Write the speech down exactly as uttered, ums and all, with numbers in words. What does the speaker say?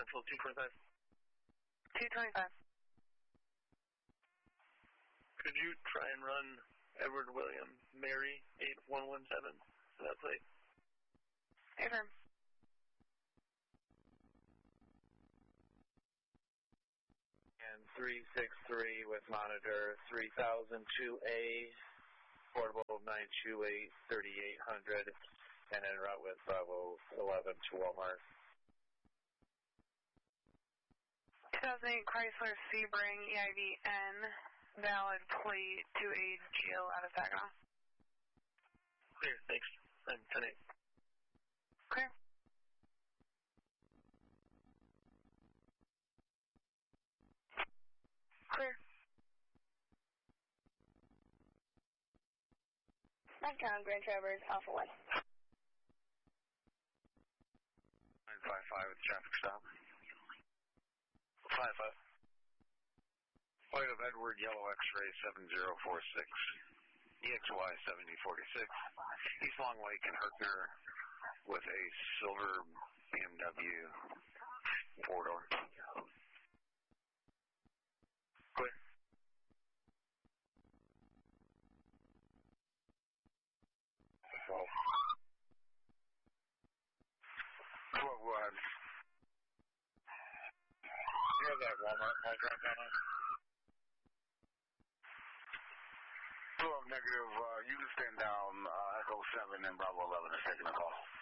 Cancel two twenty-five. two twenty-five. Could you try and run Edward William Mary eight one one seven to that plate? Affirm. And three six three with monitor three thousand two A, portable nine two eight, thirty-eight hundred, and en route with Bravo eleven to Walmart. two thousand eight Chrysler Sebring E I V N, valid plate to a Geo out of Saginaw. Clear, thanks. I'm ten eight. Clear. Clear. Nikon Grand Traverse Alpha one. nine five five with traffic stop. five five. Flight of Edward Yellow X-ray seven zero four six. E X Y seventy forty-six. East Long Lake and Herkner with a silver B M W four-door. Clear. Well, well, go ahead. You have that Walmart contract on it? twelve negative, uh, you can stand down, uh, Echo seven and Bravo eleven is taking the call.